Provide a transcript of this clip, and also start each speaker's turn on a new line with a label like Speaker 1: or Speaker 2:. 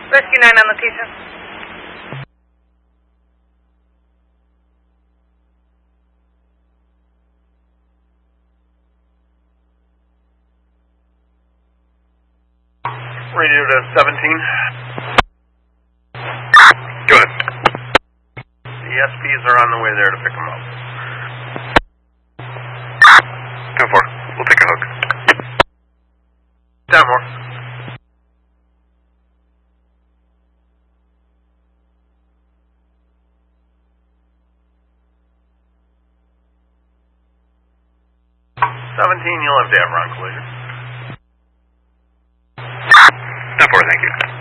Speaker 1: Rescue 9 on location.
Speaker 2: Radio to 17. Go ahead. The SPs are on the way there to pick them up. 10-4. We'll take a hook. 10 more. You'll have to have run collision. 10-4, thank you.